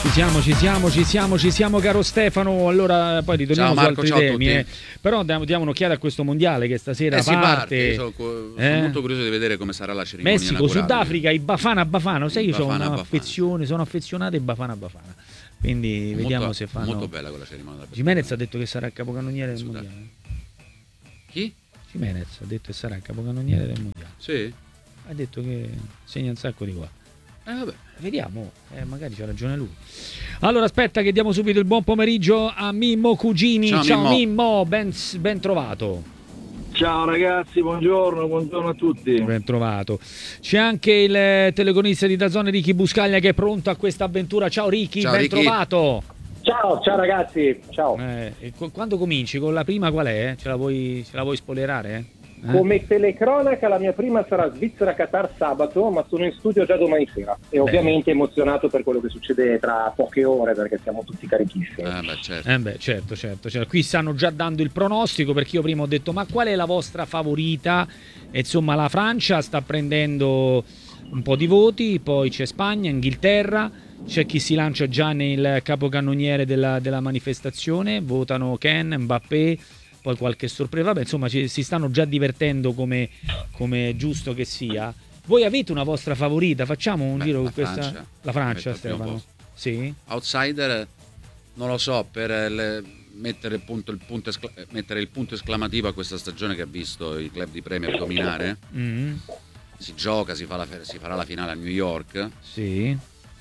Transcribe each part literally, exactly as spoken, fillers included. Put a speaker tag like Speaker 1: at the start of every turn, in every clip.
Speaker 1: Ci siamo, ci siamo, ci siamo, ci siamo, caro Stefano. Allora, poi ritorniamo
Speaker 2: ciao,
Speaker 1: su
Speaker 2: Marco,
Speaker 1: altri
Speaker 2: ciao
Speaker 1: temi.
Speaker 2: A
Speaker 1: Eh. Però diamo, diamo un'occhiata a questo mondiale che stasera
Speaker 2: eh,
Speaker 1: parte.
Speaker 2: Si parte. Sono, sono
Speaker 1: eh?
Speaker 2: molto curioso di vedere come sarà la cerimonia.
Speaker 1: Messico, Sudafrica, i Bafana Bafana. Sai, io
Speaker 2: Bafana,
Speaker 1: sono
Speaker 2: Bafana.
Speaker 1: sono affezionato ai Bafana Bafana. Quindi
Speaker 2: molto,
Speaker 1: vediamo se fanno.
Speaker 2: Molto bella quella cerimonia.
Speaker 1: Jimenez ha detto che sarà il capocannoniere del mondiale.
Speaker 2: Chi?
Speaker 1: Jimenez ha detto che sarà il capocannoniere del mondiale.
Speaker 2: Sì.
Speaker 1: Ha detto che segna un sacco di qua.
Speaker 2: Eh, vabbè.
Speaker 1: Vediamo, eh, magari c'ha ragione lui. Allora aspetta che diamo subito il buon pomeriggio a Mimmo Cugini. Ciao, Ciao Mimmo, Mimmo ben, ben trovato.
Speaker 3: Ciao ragazzi, buongiorno, buongiorno a tutti.
Speaker 1: Ben trovato. C'è anche il telecronista di DAZN Ricky Buscaglia che è pronto a questa avventura. Ciao Ricky, ciao, ben Ricky. trovato.
Speaker 4: Ciao, ciao ragazzi, ciao.
Speaker 1: Eh, quando cominci? Con la prima qual è? Ce la vuoi, ce la vuoi spoilerare? Eh?
Speaker 4: Come telecronaca la mia prima sarà Svizzera-Qatar sabato, ma sono in studio già domani sera e ovviamente emozionato per quello che succede tra poche ore perché siamo tutti carichissimi.
Speaker 2: Eh beh, certo.
Speaker 1: Eh beh, certo, certo, certo. Qui stanno già dando il pronostico perché io prima ho detto ma qual è la vostra favorita? E insomma la Francia sta prendendo un po' di voti, poi c'è Spagna, Inghilterra, c'è chi si lancia già nel capocannoniere della, della manifestazione, votano Ken, Mbappé, poi qualche sorpresa, vabbè insomma ci, si stanno già divertendo come, come è giusto che sia. Voi avete una vostra favorita? Facciamo un
Speaker 2: Beh,
Speaker 1: giro
Speaker 2: la
Speaker 1: con questa?
Speaker 2: Francia.
Speaker 1: La Francia, Stefano? Sì?
Speaker 2: Outsider, non lo so, per le, mettere, punto, il punto escla- mettere il punto esclamativo a questa stagione che ha visto i club di Premier dominare.
Speaker 1: Mm.
Speaker 2: Si gioca, si, fa la, si farà la finale a New York.
Speaker 1: Sì.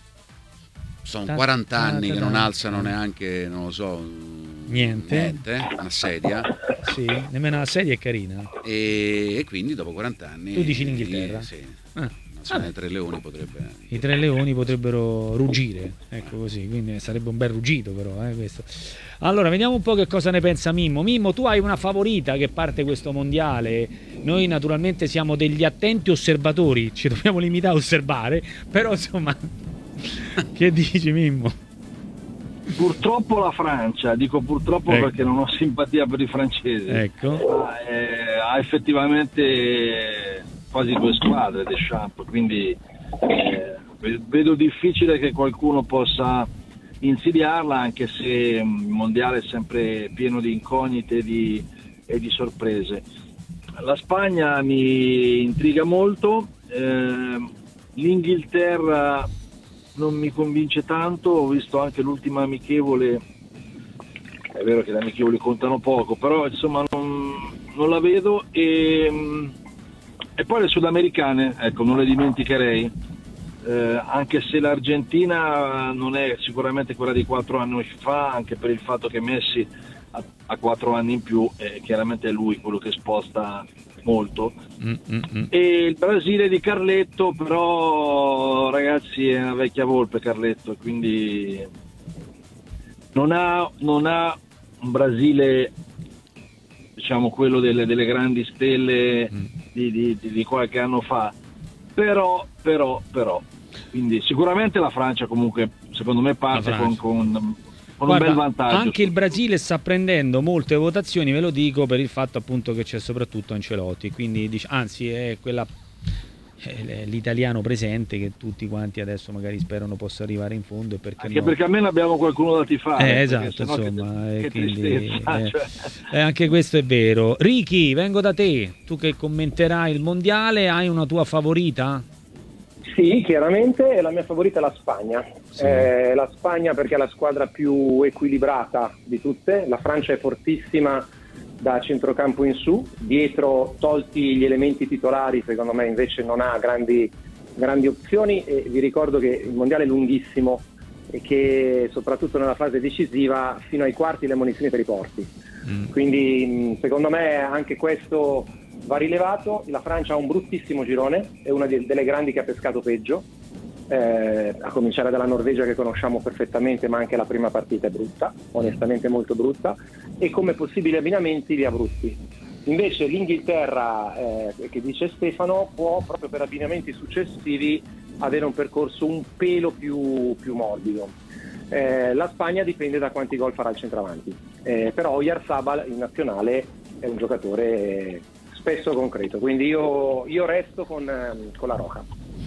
Speaker 2: Sono quaranta anni che non alzano neanche, non lo so,
Speaker 1: niente,
Speaker 2: niente una sedia.
Speaker 1: Sì, nemmeno la sedia è carina.
Speaker 2: E, e quindi dopo quaranta anni...
Speaker 1: Tu dici l'Inghilterra?
Speaker 2: Sì.
Speaker 1: Ah.
Speaker 2: Nazionale dei Tre Leoni potrebbe...
Speaker 1: I Tre Leoni potrebbero ruggire, ecco così, quindi sarebbe un bel ruggito però, eh, questo. Allora, vediamo un po' che cosa ne pensa Mimmo. Mimmo, tu hai una favorita che parte questo mondiale. Noi naturalmente siamo degli attenti osservatori, ci dobbiamo limitare a osservare, però insomma... Che dici Mimmo?
Speaker 3: Purtroppo la Francia, dico purtroppo ecco. Perché non ho simpatia per i francesi.
Speaker 1: Ecco.
Speaker 3: Ha, eh, ha effettivamente quasi due squadre Deschamps, quindi eh, vedo difficile che qualcuno possa insidiarla, anche se il mondiale è sempre pieno di incognite e di, e di sorprese. La Spagna mi intriga molto, eh, l'Inghilterra non mi convince tanto, ho visto anche l'ultima amichevole, è vero che le amichevoli contano poco, però insomma non, non la vedo, e, e poi le sudamericane, ecco, non le dimenticherei, eh, anche se l'Argentina non è sicuramente quella di quattro anni fa, anche per il fatto che Messi ha, ha quattro anni in più e chiaramente è lui quello che sposta molto. Mm, mm, mm. E il Brasile di Carletto, però ragazzi è una vecchia volpe Carletto, quindi non ha, non ha un Brasile, diciamo quello delle, delle grandi stelle mm. di, di, di, di qualche anno fa, però però però quindi sicuramente la Francia comunque secondo me parte con, con
Speaker 1: Guarda,
Speaker 3: un bel vantaggio.
Speaker 1: Anche il Brasile sta prendendo molte votazioni, ve lo dico, per il fatto appunto che c'è soprattutto Ancelotti, quindi anzi è quella è l'italiano presente che tutti quanti adesso magari sperano possa arrivare in fondo, e perché
Speaker 3: anche
Speaker 1: no?
Speaker 3: perché almeno abbiamo qualcuno da tifare,
Speaker 1: eh, esatto, insomma,
Speaker 3: che,
Speaker 1: eh,
Speaker 3: che
Speaker 1: quindi,
Speaker 3: tristezza,
Speaker 1: eh,
Speaker 3: cioè.
Speaker 1: eh, anche questo è vero. Ricky, vengo da te, tu che commenterai il mondiale, hai una tua favorita?
Speaker 4: Sì, chiaramente la mia favorita è la Spagna.
Speaker 1: Sì.
Speaker 4: Eh, la Spagna perché è la squadra più equilibrata di tutte. La Francia è fortissima da centrocampo in su, dietro tolti gli elementi titolari secondo me invece non ha grandi, grandi opzioni, e vi ricordo che il mondiale è lunghissimo e che soprattutto nella fase decisiva fino ai quarti le munizioni per i porti. Mm. Quindi secondo me anche questo va rilevato. La Francia ha un bruttissimo girone, è una delle grandi che ha pescato peggio, eh, a cominciare dalla Norvegia che conosciamo perfettamente, ma anche la prima partita è brutta, onestamente molto brutta, e come possibili abbinamenti li ha brutti. Invece l'Inghilterra, eh, che dice Stefano, può proprio per abbinamenti successivi avere un percorso un pelo più, più morbido. Eh, la Spagna dipende da quanti gol farà il centravanti, eh, però Oyarzabal in nazionale è un giocatore spesso concreto, quindi io, io resto con, con la Roja.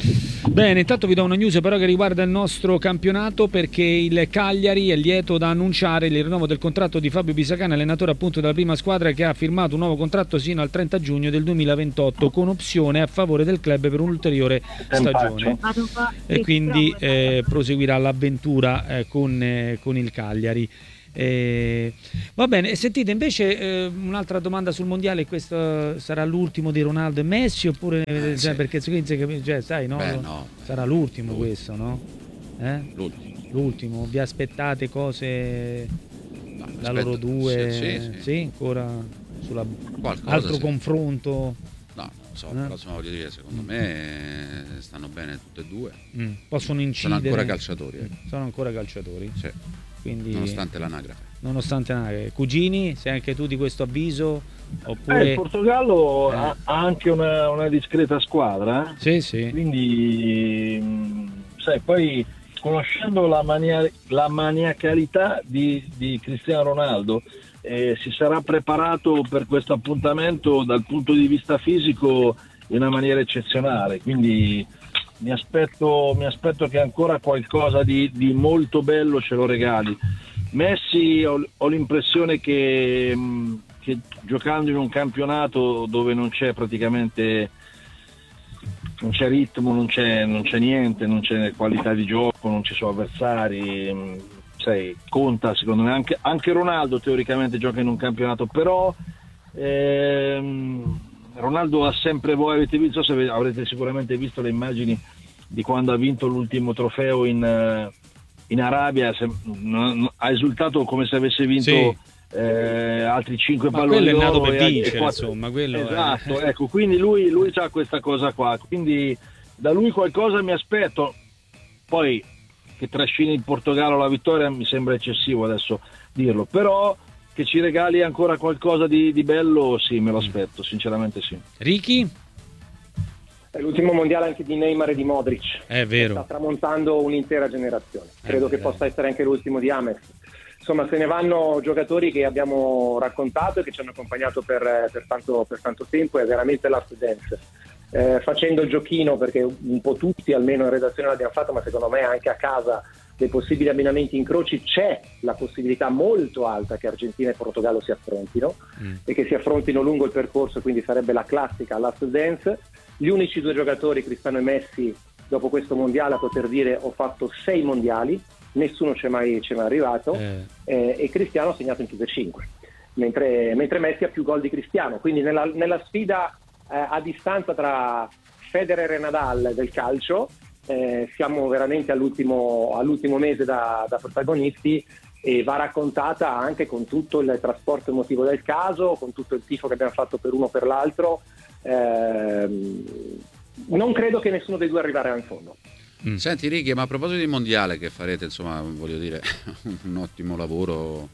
Speaker 1: Bene, intanto vi do una news però che riguarda il nostro campionato, perché il Cagliari è lieto da annunciare il rinnovo del contratto di Fabio Pisacane, allenatore appunto della prima squadra, che ha firmato un nuovo contratto sino al trenta giugno del duemilaventotto con opzione a favore del club per un'ulteriore stagione, e quindi eh, proseguirà l'avventura eh, con, eh, con il Cagliari. Eh, va bene, sentite invece eh, un'altra domanda sul mondiale: questo sarà l'ultimo di Ronaldo e Messi oppure
Speaker 2: Eh,
Speaker 1: cioè,
Speaker 2: sì.
Speaker 1: perché cioè, sai, no?
Speaker 2: Beh, no.
Speaker 1: Sarà l'ultimo,
Speaker 2: L'ultimo.
Speaker 1: questo, no? Eh?
Speaker 2: L'ultimo.
Speaker 1: L'ultimo, vi aspettate cose
Speaker 2: No,
Speaker 1: da
Speaker 2: aspetta,
Speaker 1: loro due?
Speaker 2: sì, sì, sì.
Speaker 1: Sì, ancora sulla
Speaker 2: Qualcosa,
Speaker 1: altro
Speaker 2: sì.
Speaker 1: confronto?
Speaker 2: No, non lo so,
Speaker 1: Eh?
Speaker 2: però insomma voglio dire, secondo me stanno bene tutte e due.
Speaker 1: Mm, possono
Speaker 2: Sono
Speaker 1: incidere?
Speaker 2: ancora calciatori, eh.
Speaker 1: Sono ancora calciatori?
Speaker 2: Sì.
Speaker 1: Quindi,
Speaker 2: Nonostante l'anagrafe.
Speaker 1: nonostante l'anagrafe. Cugini, sei anche tu di questo avviso?
Speaker 3: Eh,
Speaker 1: Oppure...
Speaker 3: il Portogallo
Speaker 1: Eh.
Speaker 3: ha, ha anche una, una discreta squadra, eh?
Speaker 1: Sì, sì.
Speaker 3: Quindi mh, sai, poi conoscendo la, mania- la maniacalità di, di Cristiano Ronaldo, eh, si sarà preparato per questo appuntamento dal punto di vista fisico in una maniera eccezionale, quindi mi aspetto, mi aspetto che ancora qualcosa di, di molto bello ce lo regali. Messi ho, ho l'impressione che, mh, che giocando in un campionato dove non c'è praticamente non c'è ritmo, non c'è, non c'è niente, non c'è qualità di gioco, non ci sono avversari, mh, sai, conta secondo me anche, anche Ronaldo teoricamente gioca in un campionato, però ehm, Ronaldo ha sempre, voi avete visto, se avrete sicuramente visto le immagini di quando ha vinto l'ultimo trofeo in, in Arabia, se, n- ha esultato come se avesse vinto
Speaker 1: Sì.
Speaker 3: eh, altri cinque
Speaker 1: Ma
Speaker 3: palloni
Speaker 1: quello è nato
Speaker 3: d'oro
Speaker 1: per
Speaker 3: e-
Speaker 1: vincere,
Speaker 3: e quattro-
Speaker 1: insomma, quello è-
Speaker 3: esatto, ecco, quindi lui, lui ha questa cosa qua, quindi da lui qualcosa mi aspetto. Poi che trascini il Portogallo alla vittoria mi sembra eccessivo adesso dirlo, però che ci regali ancora qualcosa di, di bello, sì, me lo aspetto, sinceramente sì.
Speaker 1: Ricky?
Speaker 4: È l'ultimo mondiale anche di Neymar e di Modric.
Speaker 1: È
Speaker 4: Sta
Speaker 1: vero.
Speaker 4: tramontando un'intera generazione. Credo
Speaker 1: Eh,
Speaker 4: che
Speaker 1: eh.
Speaker 4: possa essere anche l'ultimo di James. Insomma, se ne vanno giocatori che abbiamo raccontato e che ci hanno accompagnato per, per, tanto, per tanto tempo. È veramente last dance. Eh, facendo il giochino, perché un po' tutti almeno in redazione l'abbiamo fatto, ma secondo me anche a casa dei possibili abbinamenti incroci c'è la possibilità molto alta che Argentina e Portogallo si affrontino
Speaker 1: Mm.
Speaker 4: e che si affrontino lungo il percorso, quindi sarebbe la classica last dance. Gli unici due giocatori, Cristiano e Messi, dopo questo mondiale a poter dire ho fatto sei mondiali, nessuno c'è mai, c'è mai arrivato,
Speaker 1: Eh.
Speaker 4: eh, e Cristiano ha segnato in tutte e cinque, mentre, mentre Messi ha più gol di Cristiano, quindi nella, nella sfida eh, a distanza tra Federer e Nadal del calcio eh, siamo veramente all'ultimo, all'ultimo mese da, da protagonisti, e va raccontata anche con tutto il trasporto emotivo del caso, con tutto il tifo che abbiamo fatto per uno o per l'altro. Ehm, non credo che nessuno dei due arriverà in fondo.
Speaker 1: Mm.
Speaker 2: Senti Ricky, ma a proposito di mondiale che farete, insomma, voglio dire, un ottimo lavoro,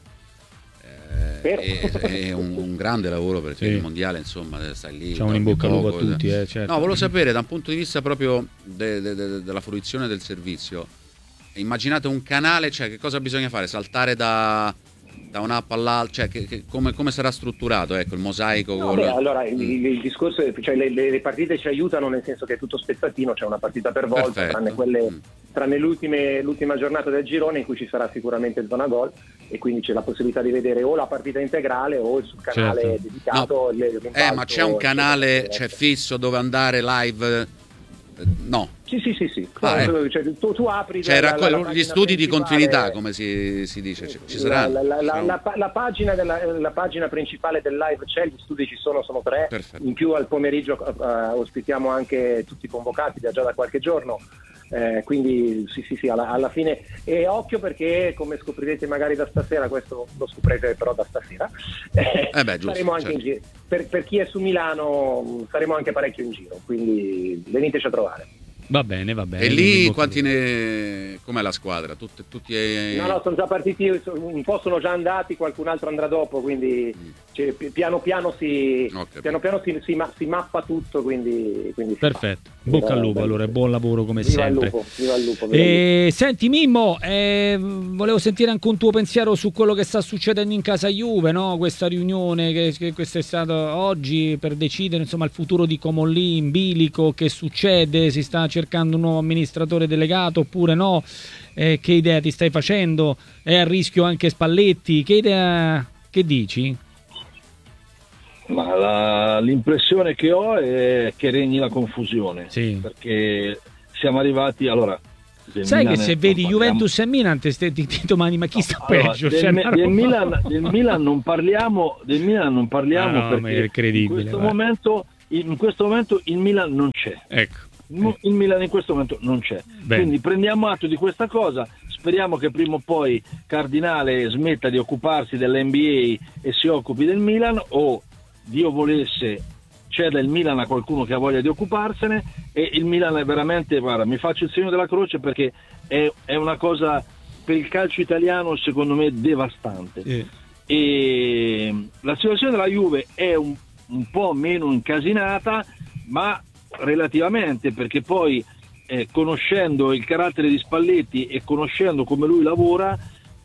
Speaker 2: eh,
Speaker 4: Vero.
Speaker 2: e, e un, un grande lavoro, perché
Speaker 1: Sì.
Speaker 2: il mondiale, insomma, stai lì.
Speaker 1: Facciamo un in
Speaker 2: dormi
Speaker 1: bocca al lupo a
Speaker 2: poco,
Speaker 1: tutti, eh, certo.
Speaker 2: No, volevo sapere da un punto di vista proprio de- de- de- della fruizione del servizio, immaginate un canale, cioè che cosa bisogna fare? Saltare da, da un'app all'altra, cioè che, che- come, come sarà strutturato, ecco, il mosaico?
Speaker 4: No,
Speaker 2: col-
Speaker 4: beh, allora il,
Speaker 2: Mm.
Speaker 4: il discorso è, cioè le, le- le partite ci aiutano, nel senso che è tutto spezzatino, c'è una partita per volta,
Speaker 2: Perfetto.
Speaker 4: tranne quelle
Speaker 2: Mm.
Speaker 4: tranne l'ultime- l'ultima giornata del girone in cui ci sarà sicuramente zona gol, e quindi c'è la possibilità di vedere o la partita integrale o il subcanale
Speaker 1: Certo.
Speaker 4: dedicato. il- il
Speaker 2: Eh,
Speaker 4: rimpallo,
Speaker 2: ma c'è un canale,
Speaker 4: eccetera.
Speaker 2: c'è fisso dove andare live? Eh, No.
Speaker 4: Sì, sì, sì, sì.
Speaker 2: Ah,
Speaker 4: No, cioè, tu, tu apri
Speaker 2: Cioè,
Speaker 4: la-
Speaker 2: raccoglie-
Speaker 4: la- la
Speaker 2: gli
Speaker 4: pagina
Speaker 2: studi di
Speaker 4: principale-
Speaker 2: continuità, come si, si dice, ci, ci
Speaker 4: La,
Speaker 2: saranno?
Speaker 4: la- la-
Speaker 2: Ci
Speaker 4: la-
Speaker 2: sarà un-
Speaker 4: la pa- la pagina della, la pagina principale del live c'è, gli studi ci sono, sono tre.
Speaker 2: Perfetto.
Speaker 4: In più al pomeriggio eh, ospitiamo anche tutti i convocati da già da qualche giorno. Eh, quindi sì sì sì alla, alla fine, e occhio perché come scoprirete magari da stasera, questo lo scoprirete però da stasera,
Speaker 2: Eh beh, giusto,
Speaker 4: saremo anche
Speaker 2: certo.
Speaker 4: in giro. Per, per chi è su Milano mh, saremo anche parecchio in giro, quindi veniteci a trovare.
Speaker 1: Va bene, va bene.
Speaker 2: E
Speaker 1: quindi in
Speaker 2: lì
Speaker 1: bocca
Speaker 2: quanti
Speaker 1: al lupo.
Speaker 2: ne... com'è la squadra? Tutti, tutti eh,
Speaker 4: No, no, sono già partiti, un po' sono già andati, qualcun altro andrà dopo, quindi cioè, piano piano si,
Speaker 2: Okay.
Speaker 4: piano piano si, si, ma- si mappa tutto, quindi, quindi si
Speaker 1: Perfetto,
Speaker 4: fa.
Speaker 1: bocca al
Speaker 4: Eh,
Speaker 1: lupo
Speaker 4: beh,
Speaker 1: allora, e buon lavoro come
Speaker 4: viva il
Speaker 1: sempre.
Speaker 4: lupo, viva il lupo, viva il lupo.
Speaker 1: E, senti Mimmo, eh, volevo sentire anche un tuo pensiero su quello che sta succedendo in casa Juve, no? Questa riunione che, che questo è stato oggi per decidere insomma il futuro di Comolli in bilico, che succede? Si sta cercando un nuovo amministratore delegato oppure no? Eh, che idea ti stai facendo? È a rischio anche Spalletti? Che idea, che dici?
Speaker 3: Ma la- l'impressione che ho è che regni la confusione,
Speaker 1: Sì.
Speaker 3: perché siamo arrivati, allora... del
Speaker 1: Sai
Speaker 3: Milan
Speaker 1: che se
Speaker 3: non
Speaker 1: vedi
Speaker 3: parliamo-
Speaker 1: Juventus e Milan ti, ti, ti domani ma chi sta
Speaker 3: Allora,
Speaker 1: peggio?
Speaker 3: del,
Speaker 1: Cioè,
Speaker 3: Me-
Speaker 1: una
Speaker 3: del
Speaker 1: roba-
Speaker 3: Milan, del Milan non parliamo, del Milan non parliamo
Speaker 1: Ah, no, ma è
Speaker 3: perché
Speaker 1: incredibile,
Speaker 3: in questo,
Speaker 1: guarda.
Speaker 3: momento, in questo momento il Milan non c'è.
Speaker 1: Ecco.
Speaker 3: Il il Milan in questo momento non c'è.
Speaker 1: Bene.
Speaker 3: Quindi prendiamo atto di questa cosa, speriamo che prima o poi Cardinale smetta di occuparsi dell'N B A e si occupi del Milan, o Dio volesse ceda il Milan a qualcuno che ha voglia di occuparsene, e il Milan è veramente, guarda, mi faccio il segno della croce perché è, è una cosa per il calcio italiano secondo me devastante.
Speaker 1: Eh.
Speaker 3: E la situazione della Juve è un, un po' meno incasinata, ma relativamente, perché poi eh, conoscendo il carattere di Spalletti e conoscendo come lui lavora,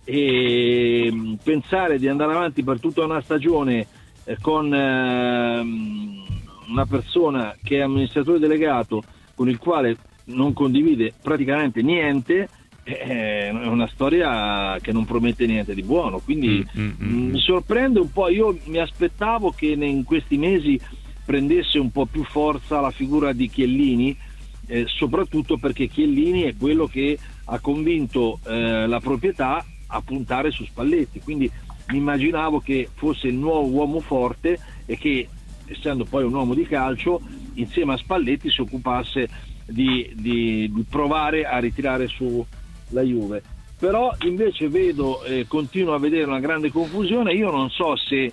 Speaker 3: e mh, pensare di andare avanti per tutta una stagione eh, con ehm, una persona che è amministratore delegato con il quale non condivide praticamente niente, è una storia che non promette niente di buono. Quindi
Speaker 1: Mm, mm, mm.
Speaker 3: mi sorprende un po'. Io mi aspettavo che in questi mesi prendesse un po' più forza la figura di Chiellini, eh, soprattutto perché Chiellini è quello che ha convinto eh, la proprietà a puntare su Spalletti, quindi mi immaginavo che fosse il nuovo uomo forte e che, essendo poi un uomo di calcio, insieme a Spalletti si occupasse di, di, di provare a ritirare su la Juve. Però invece vedo, eh, continuo a vedere una grande confusione. Io non so se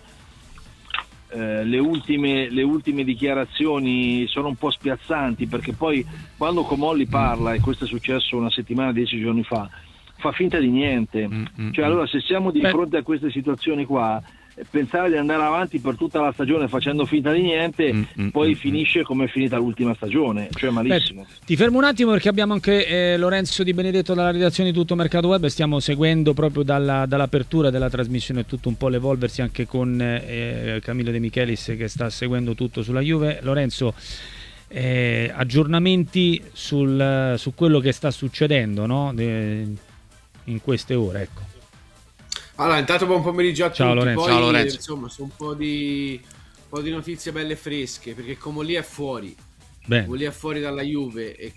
Speaker 3: eh, le ultime, le ultime dichiarazioni sono un po' spiazzanti, perché poi quando Comolli parla, e questo è successo una settimana, dieci giorni fa, fa finta di niente.
Speaker 1: Mm, mm,
Speaker 3: Cioè, allora, se siamo di
Speaker 1: Beh.
Speaker 3: fronte a queste situazioni qua, eh, pensare di andare avanti per tutta la stagione facendo finta di niente,
Speaker 1: Mm, mm,
Speaker 3: poi
Speaker 1: mm,
Speaker 3: finisce come è finita l'ultima stagione, cioè malissimo.
Speaker 1: Beh, ti fermo un attimo perché abbiamo anche eh, Lorenzo Di Benedetto dalla redazione di Tutto Mercato Web. Stiamo seguendo proprio dalla, dall'apertura della trasmissione tutto un po' l'evolversi anche con eh, Camillo De Michelis che sta seguendo tutto sulla Juve. Lorenzo, eh, aggiornamenti sul, su quello che sta succedendo, no? De, in queste ore, ecco.
Speaker 5: Allora, intanto buon pomeriggio a
Speaker 1: Ciao,
Speaker 5: tutti.
Speaker 1: Lorenzo.
Speaker 5: Poi,
Speaker 2: Ciao, Lorenzo.
Speaker 5: insomma, su un po' di, un po' di notizie belle fresche, perché Comolli è fuori.
Speaker 1: Bene.
Speaker 5: Comolli è fuori dalla Juve e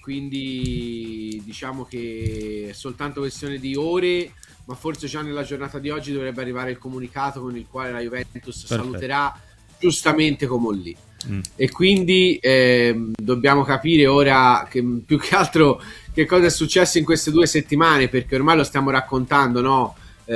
Speaker 5: quindi diciamo che è soltanto questione di ore, ma forse già nella giornata di oggi dovrebbe arrivare il comunicato con il quale la Juventus
Speaker 1: Perfetto.
Speaker 5: saluterà giustamente Comolli.
Speaker 1: Mm.
Speaker 5: E quindi ehm, dobbiamo capire ora che, più che altro che cosa è successo in queste due settimane, perché ormai lo stiamo raccontando, no? Eh,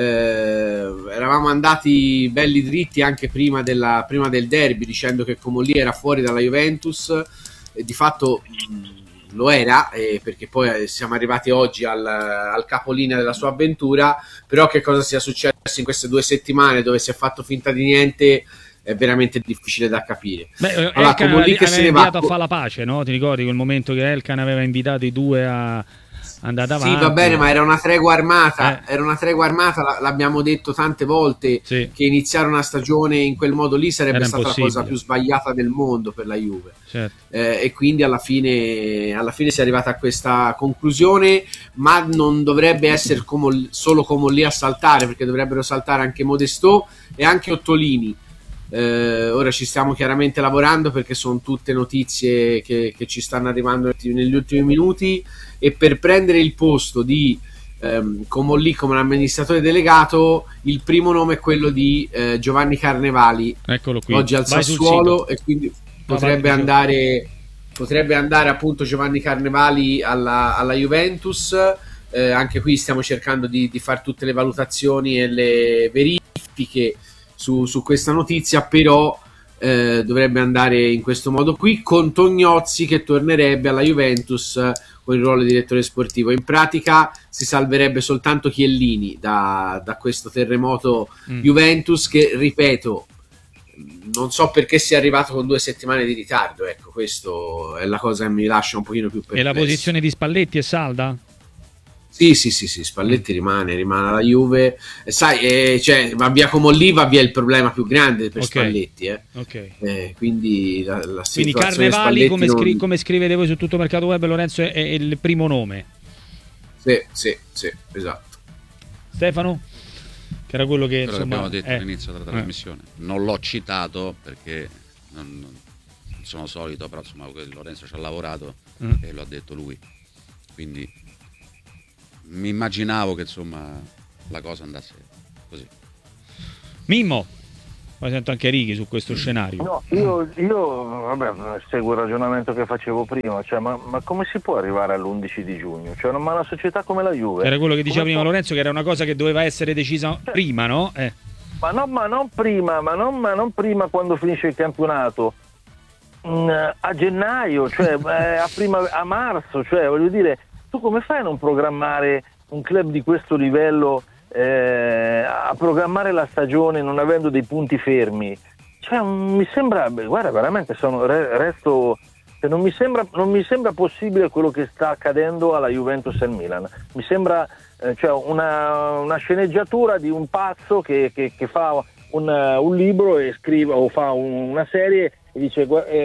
Speaker 5: eravamo andati belli dritti anche prima, della, prima del derby dicendo che Comolli era fuori dalla Juventus, e di fatto mh, lo era, eh, perché poi siamo arrivati oggi al, al capolinea della sua avventura. Però che cosa sia successo in queste due settimane dove si è fatto finta di niente è veramente difficile da capire.
Speaker 1: Beh,
Speaker 5: Allora,
Speaker 1: Elkan
Speaker 5: Comolli che
Speaker 1: aveva
Speaker 5: se ne va-
Speaker 1: inviato a fare la pace, no? Ti ricordi quel momento che Elkan aveva invitato i due a andare avanti?
Speaker 5: Sì, va bene, ma era una tregua armata,
Speaker 1: Eh.
Speaker 5: era una tregua armata, la- l'abbiamo detto tante volte,
Speaker 1: Sì.
Speaker 5: che iniziare una stagione in quel modo lì sarebbe
Speaker 1: Era
Speaker 5: stata la
Speaker 1: impossibile.
Speaker 5: cosa più sbagliata del mondo per la Juve.
Speaker 1: Certo.
Speaker 5: Eh, e quindi alla fine, alla fine si è arrivata a questa conclusione, ma non dovrebbe essere Comol- solo Comolli a saltare, perché dovrebbero saltare anche Modestò e anche Ottolini. Eh, ora ci stiamo chiaramente lavorando, perché sono tutte notizie che, che ci stanno arrivando negli ultimi minuti, e per prendere il posto di ehm, Comolli come amministratore delegato il primo nome è quello di eh, Giovanni Carnevali,
Speaker 1: Eccolo qui.
Speaker 5: oggi al
Speaker 1: Vai sul
Speaker 5: Sassuolo,
Speaker 1: sito.
Speaker 5: e quindi
Speaker 1: vai,
Speaker 5: potrebbe
Speaker 1: vai.
Speaker 5: andare potrebbe andare appunto Giovanni Carnevali alla, alla Juventus. Eh, anche qui stiamo cercando di, di fare tutte le valutazioni e le verifiche su, su questa notizia, però eh, dovrebbe andare in questo modo qui, con Tognozzi che tornerebbe alla Juventus eh, con il ruolo di direttore sportivo. In pratica si salverebbe soltanto Chiellini da, da questo terremoto
Speaker 1: Mm.
Speaker 5: Juventus, che ripeto non so perché sia arrivato con due settimane di ritardo, ecco, questo è la cosa che mi lascia un pochino più perplesso.
Speaker 1: E la posizione di Spalletti è salda?
Speaker 5: Sì, sì, sì, sì, Spalletti rimane, rimane alla Juve. E sai, eh, cioè, va via come lì, va via il problema più grande per
Speaker 1: okay.
Speaker 5: Spalletti. Eh.
Speaker 1: Okay.
Speaker 5: Eh, quindi la, la
Speaker 1: quindi Carnevali, come, non... scri- come scrivete voi su Tutto Mercato Web, Lorenzo è, è il primo nome.
Speaker 5: Sì, sì, sì, esatto.
Speaker 1: Stefano? Che era quello che
Speaker 2: Quello
Speaker 1: insomma,
Speaker 2: che abbiamo detto
Speaker 1: eh.
Speaker 2: all'inizio della trasmissione. Eh. Non l'ho citato perché non, non sono solito, però insomma Lorenzo ci ha lavorato mm. e lo ha detto lui. Quindi mi immaginavo che insomma la cosa andasse così.
Speaker 1: Mimmo, poi sento anche Righi su questo scenario.
Speaker 3: No, io, io vabbè, seguo il ragionamento che facevo prima, cioè, ma, ma come si può arrivare all'undici di giugno? Cioè, ma una società come la Juve.
Speaker 1: Era quello che diceva
Speaker 3: come
Speaker 1: prima
Speaker 3: può...
Speaker 1: Lorenzo, che era una cosa che doveva essere decisa cioè, prima, no? Eh.
Speaker 3: Ma, no ma non prima, ma non, ma non prima quando finisce il campionato. Mm, a gennaio, cioè eh, a, prima, a marzo, cioè voglio dire, tu come fai a non programmare un club di questo livello, eh, a programmare la stagione non avendo dei punti fermi? Cioè, mi sembra, beh, guarda, veramente sono, resto, cioè, non, mi sembra, non mi sembra possibile quello che sta accadendo alla Juventus e al Milan. Mi sembra eh, cioè una, una sceneggiatura di un pazzo che, che, che fa un, un libro e scrive o fa un, una serie e dice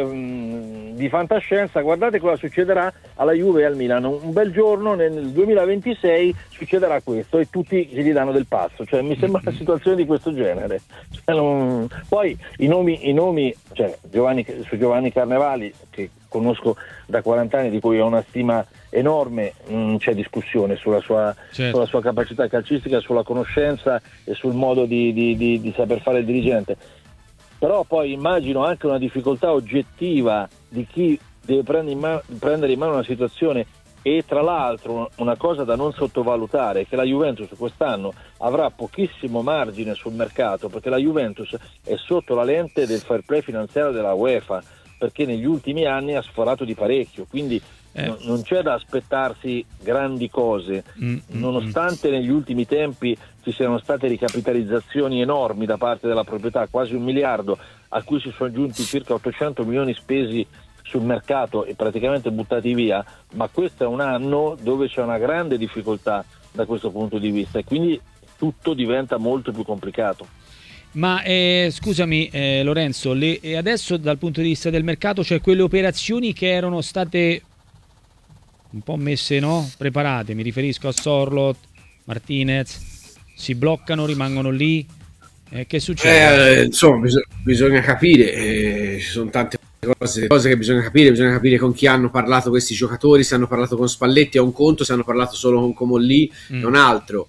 Speaker 3: ehm, di fantascienza, guardate cosa succederà alla Juve e al Milan, un bel giorno nel duemilaventisei succederà questo e tutti gli danno del passo, cioè mi sembra una situazione di questo genere. Cioè, non... poi i nomi, i nomi cioè, Giovanni, su Giovanni Carnevali, che conosco da quaranta anni, di cui ho una stima enorme, non c'è discussione sulla sua, certo. sulla sua capacità calcistica, sulla conoscenza e sul modo di, di, di, di saper fare il dirigente. Però poi immagino anche una difficoltà oggettiva di chi deve prendere in, mano, prendere in mano una situazione, e tra l'altro una cosa da non sottovalutare è che la Juventus quest'anno avrà pochissimo margine sul mercato, perché la Juventus è sotto la lente del fair play finanziario della UEFA, perché negli ultimi anni ha sforato di parecchio, quindi eh. no, non c'è da aspettarsi grandi cose, mm, nonostante mm. negli ultimi tempi ci siano state ricapitalizzazioni enormi da parte della proprietà, quasi un miliardo, a cui si sono aggiunti circa ottocento milioni spesi sul mercato e praticamente buttati via, ma questo è un anno dove c'è una grande difficoltà da questo punto di vista e quindi tutto diventa molto più complicato.
Speaker 1: Ma eh, scusami eh, Lorenzo, le, e adesso dal punto di vista del mercato, cioè quelle operazioni che erano state un po' messe, no? Preparate, mi riferisco a Sorloth, Martinez, si bloccano, rimangono lì, eh, che succede?
Speaker 5: Eh, insomma, bisog- bisogna capire, eh, ci sono tante cose, cose che bisogna capire, bisogna capire con chi hanno parlato questi giocatori, se hanno parlato con Spalletti è un conto, se hanno parlato solo con Comolli mm. è un altro.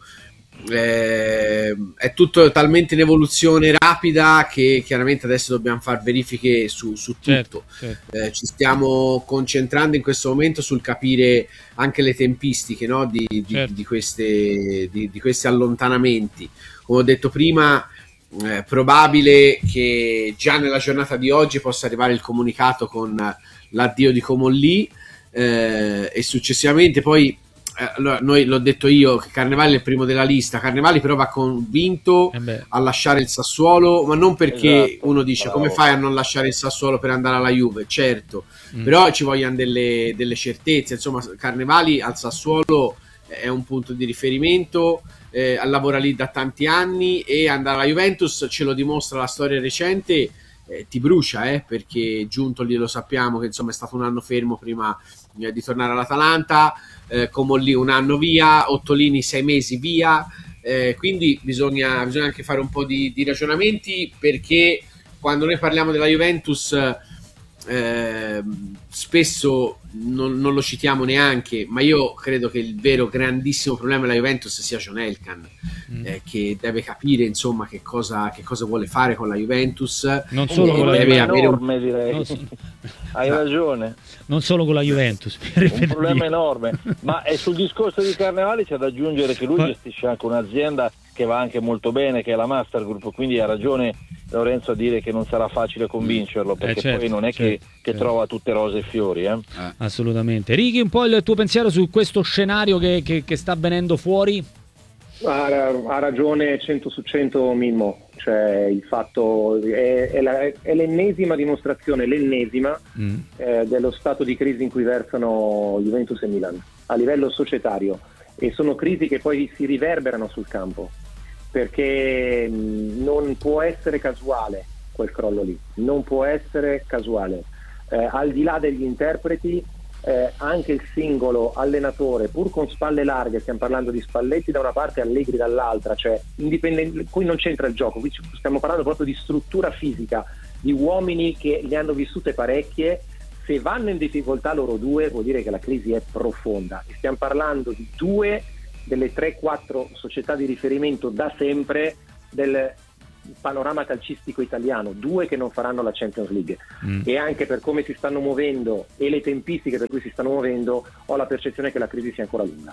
Speaker 5: Eh, è tutto talmente in evoluzione rapida che chiaramente adesso dobbiamo fare verifiche su, su tutto.
Speaker 1: Certo, certo.
Speaker 5: Eh, ci stiamo concentrando in questo momento sul capire anche le tempistiche, no? di, di, certo. di, queste, di, di questi allontanamenti. Come ho detto prima, è probabile che già nella giornata di oggi possa arrivare il comunicato con l'addio di Comolli eh, e successivamente poi allora, noi l'ho detto io che Carnevali è il primo della lista. Carnevali però va convinto eh a lasciare il Sassuolo, ma non perché esatto, uno dice bravo. Come fai a non lasciare il Sassuolo per andare alla Juve, certo mm. però ci vogliono delle, delle certezze, insomma Carnevali al Sassuolo è un punto di riferimento, eh, lavora lì da tanti anni e andare alla Juventus, ce lo dimostra la storia recente, eh, ti brucia eh, perché Giuntoli lo sappiamo che insomma è stato un anno fermo prima eh, di tornare all'Atalanta, Eh, Comolli un anno via, Ottolini sei mesi via, eh, quindi bisogna, bisogna anche fare un po' di, di ragionamenti, perché quando noi parliamo della Juventus eh, spesso non, non lo citiamo neanche, ma io credo che il vero grandissimo problema della Juventus sia John Elkann, mm. eh, che deve capire insomma che cosa, che cosa vuole fare con la Juventus,
Speaker 1: non solo con la
Speaker 3: deve
Speaker 1: Juventus,
Speaker 3: avere enorme, direi. Non so... hai ragione,
Speaker 1: non solo con la Juventus,
Speaker 3: un problema enorme, ma è sul discorso di Carnevali c'è da aggiungere che lui Poi... gestisce anche un'azienda che va anche molto bene, che è la Master Group, quindi ha ragione Lorenzo a dire che non sarà facile convincerlo, perché eh certo, poi non è certo, che, che certo. trova tutte rose e fiori eh.
Speaker 1: Eh. Assolutamente. Righi, un po' il tuo pensiero su questo scenario che, che, che sta venendo fuori?
Speaker 4: Ha, ha ragione cento su cento Mimmo, cioè il fatto è, è, la, è l'ennesima dimostrazione, l'ennesima mm. eh, dello stato di crisi in cui versano Juventus e Milan a livello societario, e sono crisi che poi si riverberano sul campo, perché mh, non può essere casuale quel crollo lì, non può essere casuale, eh, al di là degli interpreti. Eh, anche il singolo allenatore, pur con spalle larghe, stiamo parlando di Spalletti da una parte e Allegri dall'altra, cioè indipendente, qui non c'entra il gioco, qui stiamo parlando proprio di struttura fisica, di uomini che ne hanno vissute parecchie. Se vanno in difficoltà loro due, vuol dire che la crisi è profonda, e stiamo parlando di due delle tre quattro società di riferimento da sempre del panorama calcistico italiano, due che non faranno la Champions League. Mm. E anche per come si stanno muovendo e le tempistiche per cui si stanno muovendo, ho la percezione che la crisi sia ancora lunga.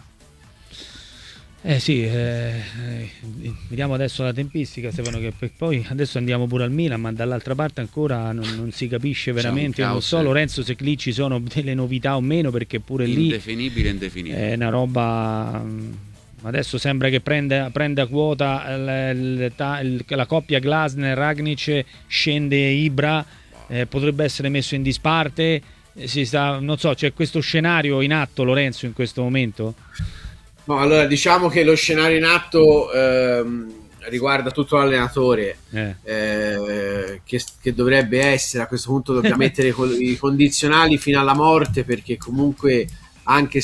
Speaker 1: Eh sì, eh, vediamo adesso la tempistica, Stefano, che poi adesso andiamo pure al Milan, ma dall'altra parte ancora non, non si capisce veramente. Io non so, Lorenzo, se lì ci sono delle novità o meno, perché pure lì
Speaker 2: indefinibile, indefinibile.
Speaker 1: È una roba. Adesso sembra che prenda, prenda quota l, l, la coppia Glasner-Ragnic, scende Ibra, eh, potrebbe essere messo in disparte. Eh, si sta, non so, c'è questo scenario in atto, Lorenzo, in questo momento?
Speaker 5: No, allora diciamo che lo scenario in atto ehm, riguarda tutto l'allenatore, eh. Eh, che, che dovrebbe essere, a questo punto dobbiamo mettere i condizionali fino alla morte, perché comunque anche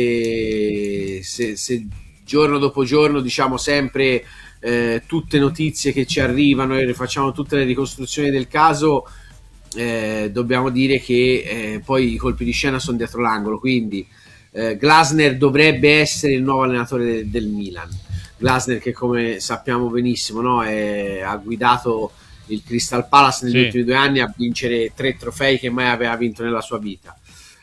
Speaker 5: se, se, se giorno dopo giorno diciamo sempre eh, tutte notizie che ci arrivano e facciamo tutte le ricostruzioni del caso, eh, dobbiamo dire che eh, poi i colpi di scena sono dietro l'angolo, quindi eh, Glasner dovrebbe essere il nuovo allenatore de- del Milan. Glasner, che come sappiamo benissimo, no, è, ha guidato il Crystal Palace negli sì. ultimi due anni a vincere tre trofei che mai aveva vinto nella sua vita.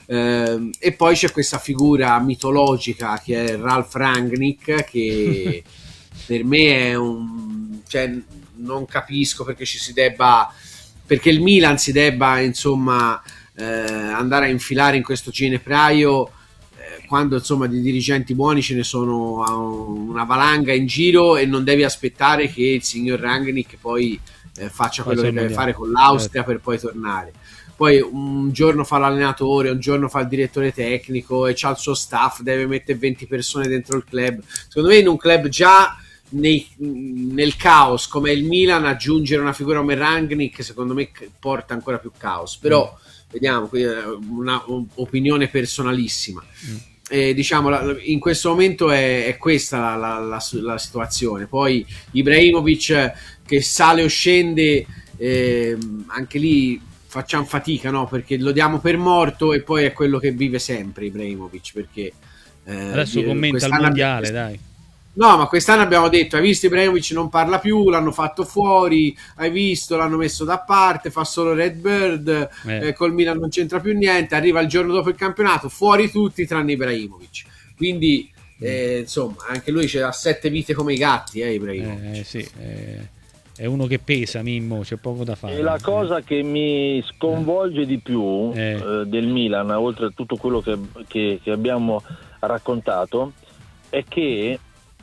Speaker 5: Uh, e poi c'è questa figura mitologica che è Ralf Rangnick, che per me è un, cioè, non capisco perché ci si debba, perché il Milan si debba insomma eh, andare a infilare in questo ginepraio eh, quando insomma di dirigenti buoni ce ne sono una valanga in giro, e non devi aspettare che il signor Rangnick poi eh, faccia quello che deve fare con l'Austria per poi tornare. Poi un giorno fa l'allenatore, un giorno fa il direttore tecnico e c'ha il suo staff, deve mettere venti persone dentro il club. Secondo me in un club già nei, nel caos come il Milan, aggiungere una figura come Rangnick secondo me porta ancora più caos. Però mm. vediamo, qui è una opinione personalissima. Mm. E, diciamo, in questo momento è, è questa la, la, la, la situazione. Poi Ibrahimovic che sale o scende, eh, anche lì facciamo fatica, no? Perché lo diamo per morto e poi è quello che vive sempre Ibrahimovic, perché eh,
Speaker 1: adesso commenta il mondiale, abbiamo... dai.
Speaker 5: No, ma quest'anno abbiamo detto, hai visto, Ibrahimovic non parla più, l'hanno fatto fuori, hai visto, l'hanno messo da parte, fa solo Redbird, eh. eh, col Milan non c'entra più niente, arriva il giorno dopo il campionato, fuori tutti tranne Ibrahimovic. Quindi mm. eh, insomma, anche lui c'ha sette vite come i gatti, eh, Ibrahimovic.
Speaker 1: Eh, sì, eh. È uno che pesa, Mimmo, c'è poco da fare.
Speaker 3: E la cosa che mi sconvolge di più eh. Eh, del Milan, oltre a tutto quello che, che, che abbiamo raccontato, è che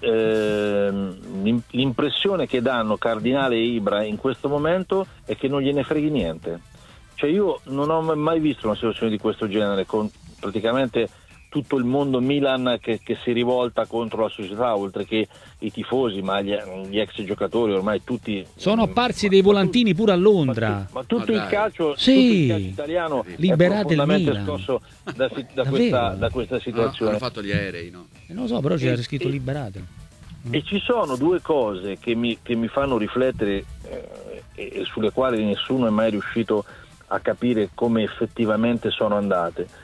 Speaker 3: eh, l'impressione che danno Cardinale e Ibra in questo momento è che non gliene freghi niente. Cioè io non ho mai visto una situazione di questo genere, con praticamente tutto il mondo Milan che, che si rivolta contro la società, oltre che i tifosi, ma gli, gli ex giocatori ormai tutti
Speaker 1: sono apparsi dei volantini pure a Londra.
Speaker 3: Ma, ma tutto, ma il calcio,
Speaker 1: sì.
Speaker 3: tutto il calcio italiano
Speaker 1: liberate
Speaker 3: è profondamente
Speaker 1: il Milan.
Speaker 3: scosso da, da, questa, da questa situazione.
Speaker 2: Ah, hanno fatto gli aerei, no?
Speaker 1: Eh, non lo so, però c'era scritto liberate.
Speaker 3: E ci sono due cose che mi, che mi fanno riflettere eh, e, e sulle quali nessuno è mai riuscito a capire come effettivamente sono andate.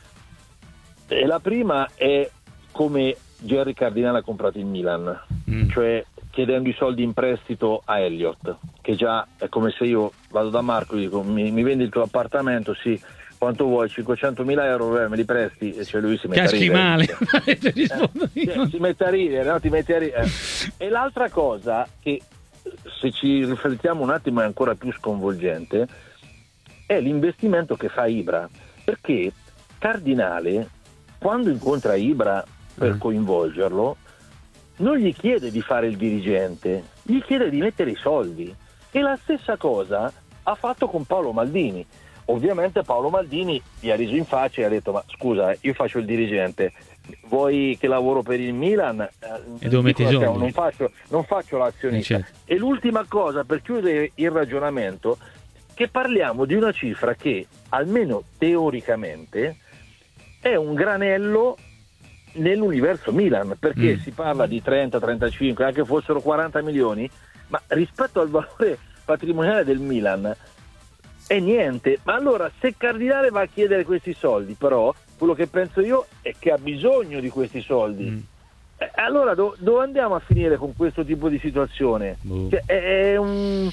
Speaker 3: E la prima è come Jerry Cardinale ha comprato il Milan, mm. cioè chiedendo i soldi in prestito a Elliott, che già è come se io vado da Marco e dico mi, mi vendi il tuo appartamento, sì, quanto vuoi, cinquecentomila euro, eh, me li presti, e cioè lui si mette
Speaker 1: Caschi
Speaker 3: a ridere.
Speaker 1: male.
Speaker 3: eh, cioè, si mette a ridere, no? Ti metti a ridere. Eh. E l'altra cosa che, se ci riflettiamo un attimo, è ancora più sconvolgente, è l'investimento che fa Ibra, perché Cardinale, quando incontra Ibra per coinvolgerlo, non gli chiede di fare il dirigente, gli chiede di mettere i soldi. E la stessa cosa ha fatto con Paolo Maldini. Ovviamente Paolo Maldini gli ha riso in faccia e ha detto: ma scusa, io faccio il dirigente, vuoi che lavoro per il Milan? Eh,
Speaker 1: e dove metti i soldi?
Speaker 3: Non faccio, non faccio l'azionista.
Speaker 1: Eh, certo.
Speaker 3: E l'ultima cosa, per chiudere il ragionamento, che parliamo di una cifra che, almeno teoricamente, è un granello nell'universo Milan, perché mm. si parla di trenta trentacinque, anche fossero quaranta milioni, ma rispetto al valore patrimoniale del Milan è niente. Ma allora, se Cardinale va a chiedere questi soldi, però quello che penso io è che ha bisogno di questi soldi. Mm. Eh, allora do, dove andiamo a finire con questo tipo di situazione?
Speaker 1: Boh.
Speaker 3: Cioè, è, è un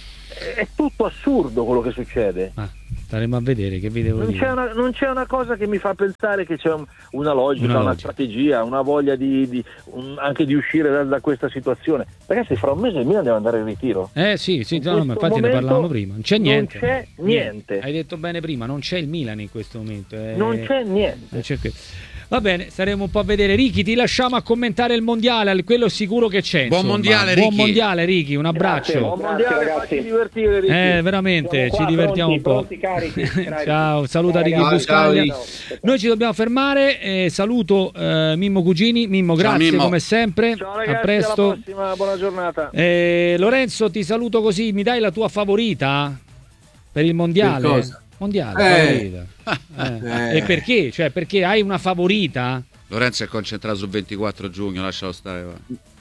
Speaker 3: è tutto assurdo quello che succede.
Speaker 1: Ah, staremo a vedere, che vi devo
Speaker 3: non
Speaker 1: dire.
Speaker 3: C'è una, non c'è una cosa che mi fa pensare che c'è un, una logica,
Speaker 1: una,
Speaker 3: una
Speaker 1: logica.
Speaker 3: strategia, una voglia di, di un, anche di uscire da, da questa situazione. Ragazzi, fra un mese il Milan deve andare in ritiro.
Speaker 1: Eh sì, sì, no, ma infatti ne parlavamo prima. Non c'è niente.
Speaker 3: Non c'è niente.
Speaker 1: Hai detto bene prima, non c'è il Milan in questo momento. Eh,
Speaker 3: non c'è niente.
Speaker 1: Non c'è que- Va bene, staremo un po' a vedere. Ricky, ti lasciamo a commentare il mondiale, quello sicuro che c'è.
Speaker 2: Buon
Speaker 1: insomma.
Speaker 2: mondiale,
Speaker 1: Buon
Speaker 2: Ricky.
Speaker 1: mondiale, Ricky, un abbraccio.
Speaker 3: Grazie, buon mondiale,
Speaker 4: Grazie,
Speaker 3: facci divertire, Ricky.
Speaker 1: Eh, veramente,
Speaker 4: Siamo
Speaker 1: ci
Speaker 4: qua,
Speaker 1: divertiamo
Speaker 4: pronti,
Speaker 1: un po'.
Speaker 4: pronti, carichi, carichi.
Speaker 1: Ciao, saluta
Speaker 4: Ciao,
Speaker 1: Ricky
Speaker 4: ragazzi.
Speaker 1: Buscaglia.
Speaker 4: Ciao, ciao.
Speaker 1: Noi ci dobbiamo fermare. Eh, saluto eh, Mimmo Cugini. Mimmo,
Speaker 2: Ciao,
Speaker 1: grazie
Speaker 2: Mimmo.
Speaker 1: come sempre.
Speaker 3: Ciao ragazzi,
Speaker 1: a presto.
Speaker 3: alla prossima, buona giornata.
Speaker 1: Eh, Lorenzo, ti saluto così. Mi dai la tua favorita per il mondiale?
Speaker 5: Per cosa?
Speaker 1: Mondiale,
Speaker 5: Eh.
Speaker 1: favorita. Eh.
Speaker 5: Eh.
Speaker 1: E perché? Cioè, perché hai una favorita?
Speaker 2: Lorenzo è concentrato sul ventiquattro giugno, lascialo stare. Va.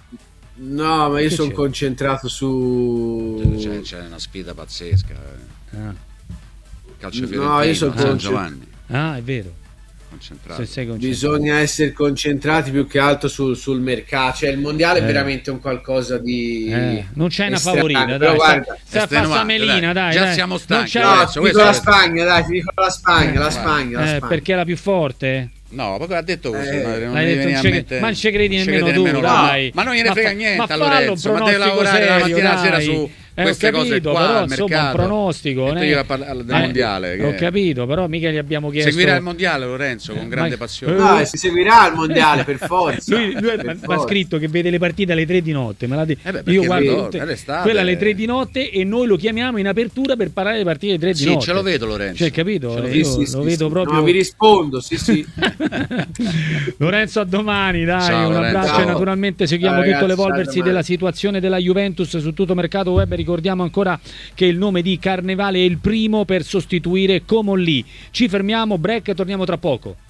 Speaker 5: No, ma io
Speaker 1: Che
Speaker 5: sono
Speaker 1: c'è?
Speaker 5: concentrato su...
Speaker 2: C'è, c'è una sfida pazzesca. Eh.
Speaker 1: Ah,
Speaker 2: Calcio
Speaker 5: No,
Speaker 2: fiorentino,
Speaker 5: io sono
Speaker 2: San
Speaker 5: concent-
Speaker 2: Giovanni,
Speaker 1: ah, è vero.
Speaker 2: concentrato.
Speaker 1: Se sei concentrato.
Speaker 5: Bisogna essere concentrati più che altro sul, sul mercato. Cioè il mondiale
Speaker 1: Eh.
Speaker 5: è veramente un qualcosa di...
Speaker 1: Eh, non c'è una
Speaker 5: estraneo,
Speaker 1: favorita,
Speaker 5: però
Speaker 1: dai.
Speaker 5: guarda,
Speaker 1: Stai a
Speaker 2: estenuante,
Speaker 1: fare melina,
Speaker 2: dai.
Speaker 1: dai.
Speaker 2: Già
Speaker 1: dai.
Speaker 2: siamo
Speaker 1: Non
Speaker 2: stanchi,
Speaker 1: c'è-
Speaker 5: No,
Speaker 2: Lorenzo,
Speaker 5: ti dico
Speaker 2: questo
Speaker 5: la
Speaker 2: è-
Speaker 5: Spagna, dai, ti dico la Spagna, la Spagna, la
Speaker 1: Eh,
Speaker 5: Spagna.
Speaker 1: perché è la più forte?
Speaker 2: No, proprio ha detto così.
Speaker 5: Eh,
Speaker 2: ma non
Speaker 1: l'hai
Speaker 2: mi
Speaker 1: detto,
Speaker 2: veniva
Speaker 1: non
Speaker 2: a
Speaker 1: ci-
Speaker 2: mente-
Speaker 1: ma non ci credi
Speaker 2: non
Speaker 1: nemmeno tu,
Speaker 2: nemmeno
Speaker 1: dai.
Speaker 2: no. Ma non gliene
Speaker 1: Ma
Speaker 2: frega
Speaker 1: fa-
Speaker 2: niente
Speaker 1: ma
Speaker 2: a
Speaker 1: fallo un
Speaker 2: Lorenzo, ma deve
Speaker 1: pronostico
Speaker 2: lavorare la
Speaker 1: serio,
Speaker 2: mattina alla sera
Speaker 1: dai.
Speaker 2: su
Speaker 1: Eh, ho
Speaker 2: queste cose
Speaker 1: capito,
Speaker 2: qua
Speaker 1: però,
Speaker 2: al
Speaker 1: insomma, un
Speaker 2: mercato.
Speaker 1: pronostico,
Speaker 2: E tu
Speaker 1: ne-
Speaker 2: gli vai a parlare del
Speaker 1: Eh,
Speaker 2: mondiale.
Speaker 1: Ho
Speaker 2: che-
Speaker 1: capito, però mica gli abbiamo chiesto.
Speaker 2: Seguirà il mondiale, Lorenzo, con
Speaker 1: Eh,
Speaker 2: grande
Speaker 1: ma-
Speaker 2: passione.
Speaker 1: Eh,
Speaker 5: No, e si seguirà il mondiale per forza.
Speaker 1: Lui, lui
Speaker 5: Per
Speaker 1: ha
Speaker 5: forza.
Speaker 1: scritto che vede le partite alle tre di notte. Me l'ha detto.
Speaker 2: Eh beh, perché
Speaker 1: Io guardo
Speaker 2: vedo-
Speaker 1: tutte-
Speaker 2: è l'estate.
Speaker 1: quella alle tre di notte e noi lo chiamiamo in apertura per parlare delle partite alle tre di
Speaker 2: Sì,
Speaker 1: notte.
Speaker 2: ce lo vedo, Lorenzo.
Speaker 1: Cioè, capito?
Speaker 2: Ce lo
Speaker 1: Io
Speaker 5: Sì, sì,
Speaker 1: lo
Speaker 5: sì,
Speaker 1: vedo
Speaker 5: sì.
Speaker 1: proprio.
Speaker 5: No, vi rispondo, sì, sì.
Speaker 1: Lorenzo, a domani, dai.
Speaker 2: Ciao,
Speaker 1: un
Speaker 2: Lorenzo.
Speaker 1: abbraccio
Speaker 5: Ciao.
Speaker 1: e naturalmente seguiamo
Speaker 5: Ciao,
Speaker 1: tutto
Speaker 5: ragazzi,
Speaker 1: l'evolversi
Speaker 5: ciao, domani.
Speaker 1: della situazione della Juventus su tutto mercato web. Ricordiamo ancora che il nome di Carnevale è il primo per sostituire Comolli. Ci fermiamo, break e torniamo tra poco.